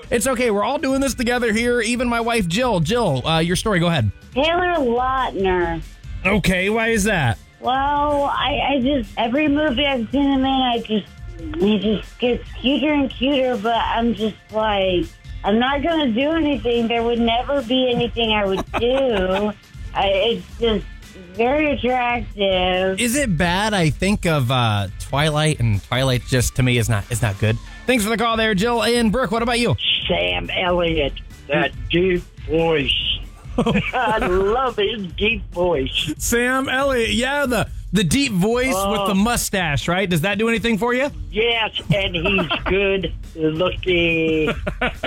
It's okay. We're all doing this together here. Even my wife, Jill. Jill, your story. Go ahead. Taylor Lautner. Okay, why is that? Well, I just, every movie I've seen him in, he just gets cuter and cuter, but I'm just like, I'm not going to do anything. There would never be anything I would do. It's just very attractive. Is it bad? I think of Twilight, and Twilight just, to me, is not good. Thanks for the call there, Jill. And Brooke, what about you? Sam Elliott, that deep voice. I love his deep voice. Sam Elliott, yeah, the deep voice with the mustache, right? Does that do anything for you? Yes, and he's good looking.